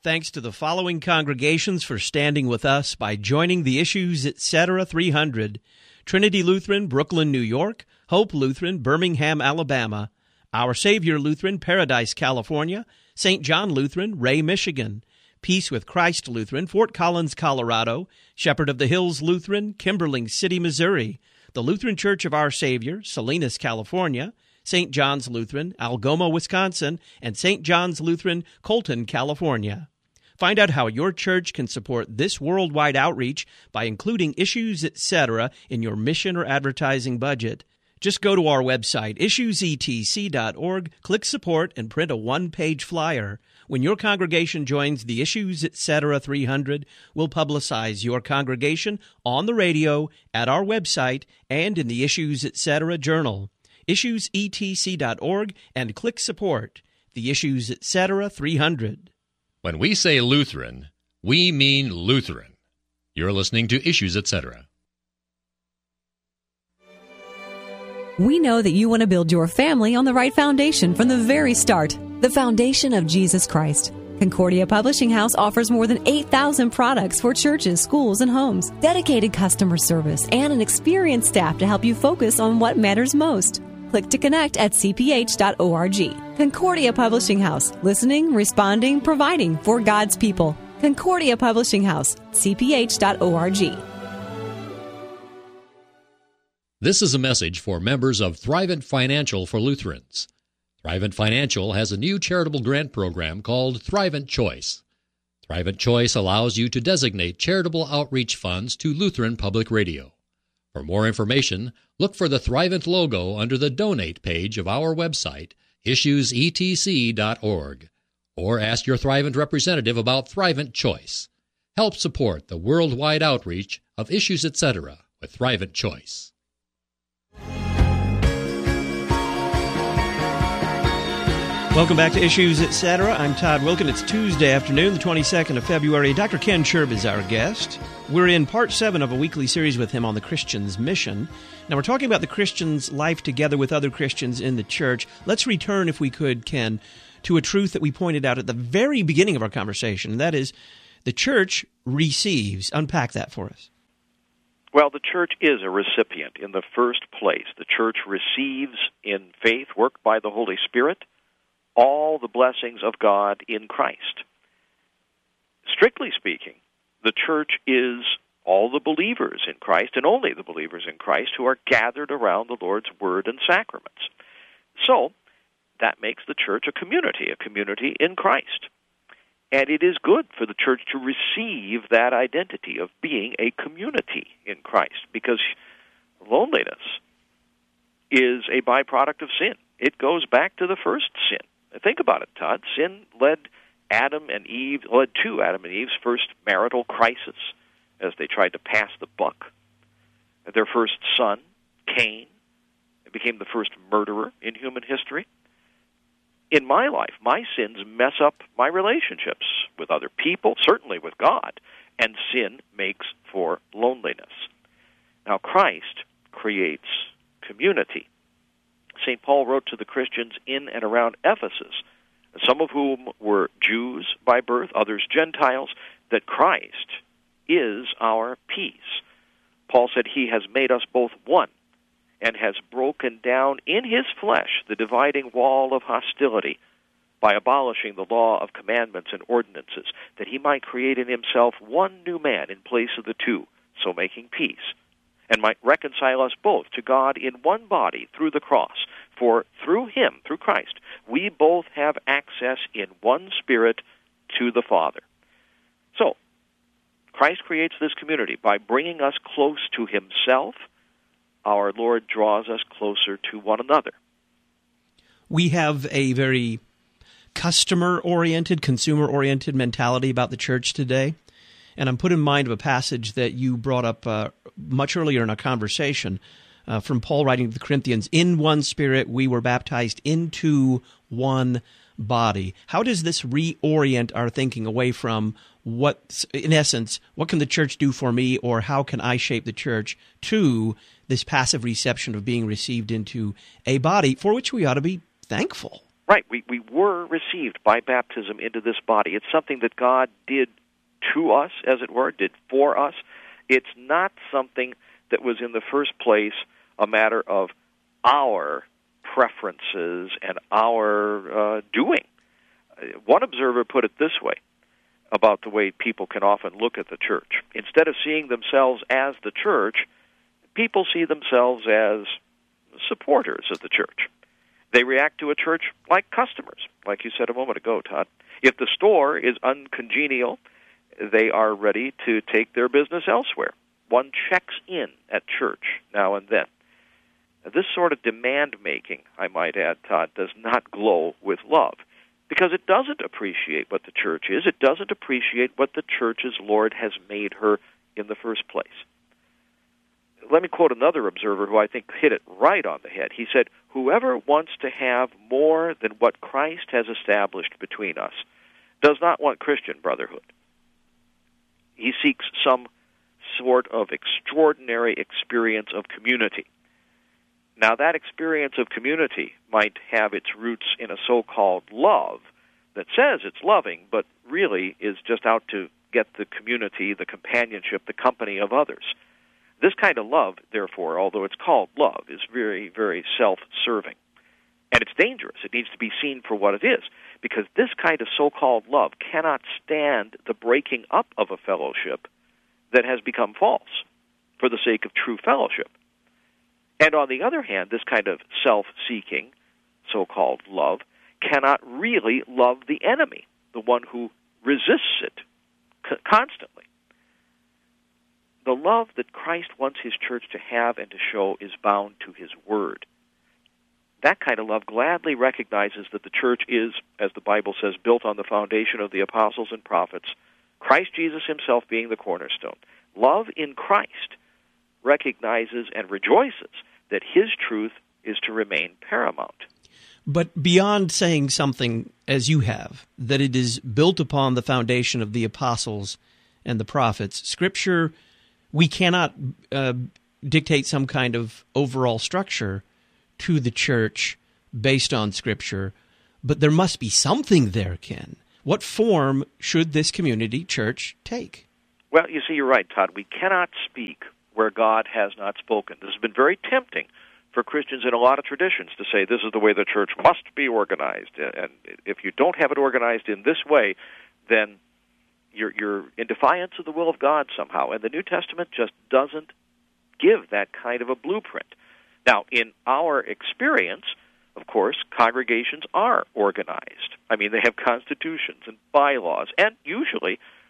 Thanks to the following congregations for standing with us by joining the Issues Etc. 300. Trinity Lutheran, Brooklyn, New York. Hope Lutheran, Birmingham, Alabama. Our Savior Lutheran, Paradise, California. St. John Lutheran, Ray, Michigan. Peace with Christ Lutheran, Fort Collins, Colorado. Shepherd of the Hills Lutheran, Kimberling City, Missouri. The Lutheran Church of Our Savior, Salinas, California. St. John's Lutheran, Algoma, Wisconsin. And St. John's Lutheran, Colton, California. Find out how your church can support this worldwide outreach by including Issues Etc. in your mission or advertising budget. Just go to our website, issuesetc.org, click Support, and print a one-page flyer. When your congregation joins the Issues Etc. 300, we'll publicize your congregation on the radio, at our website, and in the Issues Etc. Journal. Issuesetc.org and click Support. The Issues Etc. 300. When we say Lutheran, we mean Lutheran. You're listening to Issues Etc. We know that you want to build your family on the right foundation from the very start, the foundation of Jesus Christ. Concordia Publishing House offers more than 8,000 products for churches, schools, and homes, dedicated customer service, and an experienced staff to help you focus on what matters most. Click to connect at cph.org. Concordia Publishing House. Listening, responding, providing for God's people. Concordia Publishing House. cph.org. This is a message for members of Thrivent Financial for Lutherans. Thrivent Financial has a new charitable grant program called Thrivent Choice. Thrivent Choice allows you to designate charitable outreach funds to Lutheran Public Radio. For more information, look for the Thrivent logo under the Donate page of our website, issuesetc.org, or ask your Thrivent representative about Thrivent Choice. Help support the worldwide outreach of Issues Etc. with Thrivent Choice. Welcome back to Issues Etc. I'm Todd Wilkin. It's Tuesday afternoon, the 22nd of February. Dr. Ken Scherb is our guest. We're in part 7 of a weekly series with him on the Christian's mission. Now, we're talking about the Christian's life together with other Christians in the church. Let's return, if we could, Ken, to a truth that we pointed out at the very beginning of our conversation, and that is the church receives. Unpack that for us. Well, the church is a recipient in the first place. The church receives in faith, worked by the Holy Spirit, all the blessings of God in Christ. Strictly speaking, the church is all the believers in Christ, and only the believers in Christ, who are gathered around the Lord's Word and sacraments. So, that makes the church a community in Christ. And it is good for the church to receive that identity of being a community in Christ, because loneliness is a byproduct of sin. It goes back to the first sin. Think about it, Todd. Sin led to Adam and Eve's first marital crisis as they tried to pass the buck. Their first son, Cain, became the first murderer in human history. In my life, my sins mess up my relationships with other people, certainly with God, and sin makes for loneliness. Now, Christ creates community. St. Paul wrote to the Christians in and around Ephesus, some of whom were Jews by birth, others Gentiles, that Christ is our peace. Paul said he has made us both one and has broken down in his flesh the dividing wall of hostility by abolishing the law of commandments and ordinances, that he might create in himself one new man in place of the two, so making peace, and might reconcile us both to God in one body through the cross. For through him, through Christ, we both have access in one Spirit to the Father. So, Christ creates this community by bringing us close to himself. Our Lord draws us closer to one another. We have a very customer-oriented, consumer-oriented mentality about the church today. And I'm put in mind of a passage that you brought up much earlier in our conversation from Paul writing to the Corinthians, in one Spirit we were baptized into one body. How does this reorient our thinking away from what, in essence, what can the church do for me, or how can I shape the church, to this passive reception of being received into a body for which we ought to be thankful? Right, we were received by baptism into this body. It's something that God did to us, as it were, did for us. It's not something that was in the first place a matter of our preferences and our doing. One observer put it this way about the way people can often look at the church. Instead of seeing themselves as the church, people see themselves as supporters of the church. They react to a church like customers, like you said a moment ago, Todd. If the store is uncongenial, they are ready to take their business elsewhere. One checks in at church now and then. Now, this sort of demand-making, I might add, Todd, does not glow with love, because it doesn't appreciate what the church is. It doesn't appreciate what the church's Lord has made her in the first place. Let me quote another observer who I think hit it right on the head. He said, "Whoever wants to have more than what Christ has established between us does not want Christian brotherhood. He seeks some sort of extraordinary experience of community." Now, that experience of community might have its roots in a so-called love that says it's loving, but really is just out to get the community, the companionship, the company of others. This kind of love, therefore, although it's called love, is very, very self-serving. And it's dangerous. It needs to be seen for what it is, because this kind of so-called love cannot stand the breaking up of a fellowship that has become false for the sake of true fellowship. And on the other hand, this kind of self-seeking, so-called love, cannot really love the enemy, the one who resists it constantly. The love that Christ wants his church to have and to show is bound to his word. That kind of love gladly recognizes that the church is, as the Bible says, built on the foundation of the apostles and prophets, Christ Jesus himself being the cornerstone. Love in Christ recognizes and rejoices that his truth is to remain paramount. But beyond saying something, as you have, that it is built upon the foundation of the apostles and the prophets, Scripture, we cannot dictate some kind of overall structure to the church based on Scripture, but there must be something there, Ken. What form should this community church take? Well, you see, you're right, Todd. We cannot speak where God has not spoken. This has been very tempting for Christians in a lot of traditions to say this is the way the church must be organized. And if you don't have it organized in this way, then you're in defiance of the will of God somehow. And the New Testament just doesn't give that kind of a blueprint. Now, in our experience, of course, congregations are organized. I mean, they have constitutions and bylaws, and usually